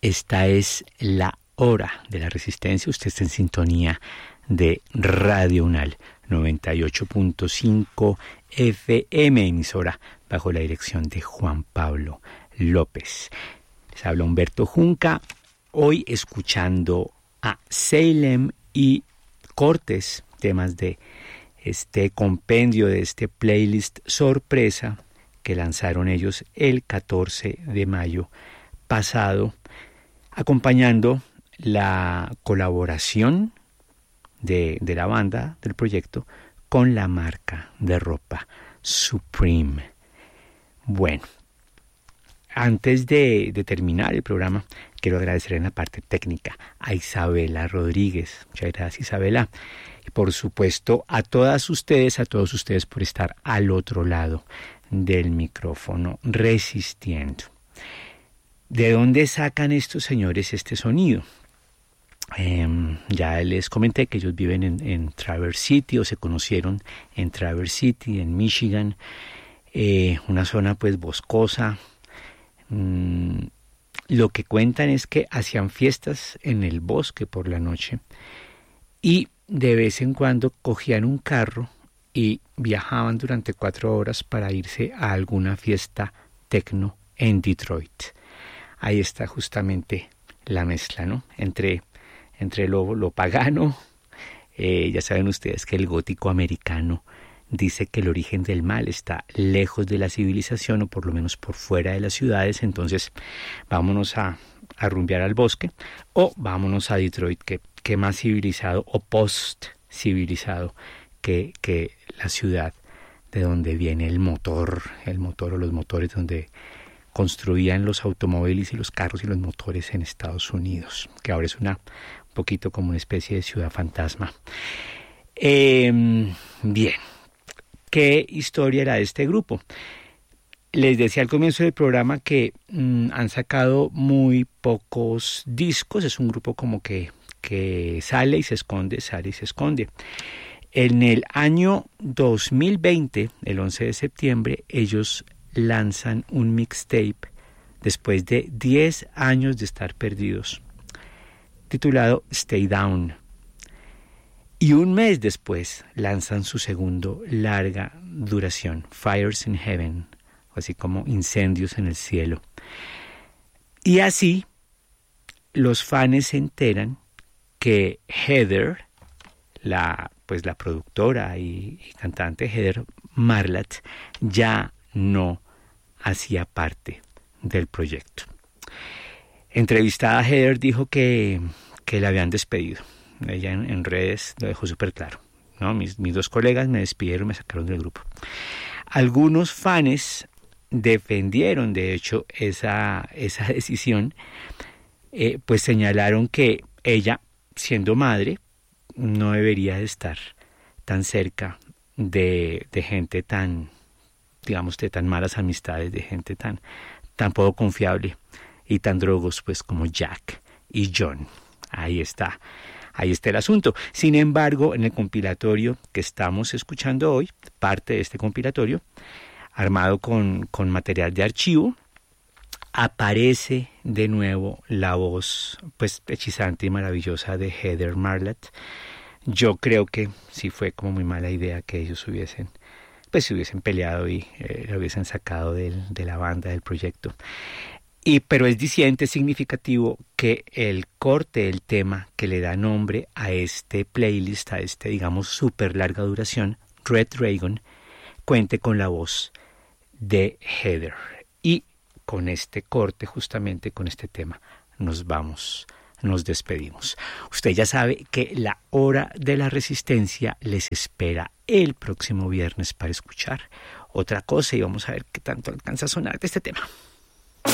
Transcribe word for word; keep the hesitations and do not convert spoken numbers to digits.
Esta es la hora de la resistencia. Usted está en sintonía de Radio Unal noventa y ocho punto cinco F M, emisora bajo la dirección de Juan Pablo López. Les habla Humberto Junca, hoy escuchando a Salem y Cortés, temas de este compendio, de este playlist sorpresa que lanzaron ellos el catorce de mayo pasado, acompañando la colaboración de, de la banda, del proyecto, con la marca de ropa Supreme. Bueno, antes de, de terminar el programa, quiero agradecer en la parte técnica a Isabela Rodríguez. Muchas gracias, Isabela. Y por supuesto a todas ustedes, a todos ustedes por estar al otro lado del micrófono resistiendo. ¿De dónde sacan estos señores este sonido? Eh, ya les comenté que ellos viven en, en Traverse City, o se conocieron en Traverse City, en Michigan, eh, una zona pues boscosa. Mm, lo que cuentan es que hacían fiestas en el bosque por la noche y de vez en cuando cogían un carro y viajaban durante cuatro horas para irse a alguna fiesta techno en Detroit. Ahí está justamente la mezcla, ¿no? Entre, entre lo, lo pagano, eh, ya saben ustedes que el gótico americano dice que el origen del mal está lejos de la civilización, o por lo menos por fuera de las ciudades. Entonces vámonos a, a rumbear al bosque, o vámonos a Detroit, que, que más civilizado o post-civilizado que, que la ciudad de donde viene el motor, el motor o los motores donde construían los automóviles y los carros y los motores en Estados Unidos, que ahora es una un poquito como una especie de ciudad fantasma. Eh, bien, ¿qué historia era de este grupo? Les decía al comienzo del programa que mmm, han sacado muy pocos discos. Es un grupo como que, que sale y se esconde, sale y se esconde. En el año dos mil veinte, el once de septiembre, ellos lanzan un mixtape después de diez años de estar perdidos, titulado Stay Down. Y un mes después lanzan su segundo larga duración, Fires in Heaven, así como Incendios en el Cielo. Y así los fans se enteran que Heather, la, pues la productora y, y cantante Heather Marlatt, ya no hacía parte del proyecto. Entrevistada, Heather dijo que, que la habían despedido. Ella en, en redes lo dejó súper claro, ¿no? Mis, mis dos colegas me despidieron, me sacaron del grupo. Algunos fans defendieron, de hecho, esa, esa decisión, eh, pues señalaron que ella, siendo madre, no debería de estar tan cerca de, de gente tan, digamos, de tan malas amistades, de gente tan, tan poco confiable y tan drogos, pues, como Jack y John. Ahí está, ahí está el asunto. Sin embargo, en el compilatorio que estamos escuchando hoy, parte de este compilatorio, armado con, con material de archivo, aparece de nuevo la voz, pues, hechizante y maravillosa de Heather Marlatt. Yo creo que sí fue como muy mala idea que ellos hubiesen pues se hubiesen peleado y eh, lo hubiesen sacado del, de la banda, del proyecto. Y, pero es diciente, significativo que el corte, el tema que le da nombre a este playlist, a este, digamos, súper larga duración, Red Dragon, cuente con la voz de Heather. Y con este corte, justamente con este tema, nos vamos, nos despedimos. Usted ya sabe que la hora de la resistencia les espera el próximo viernes para escuchar otra cosa y vamos a ver qué tanto alcanza a sonar de este tema.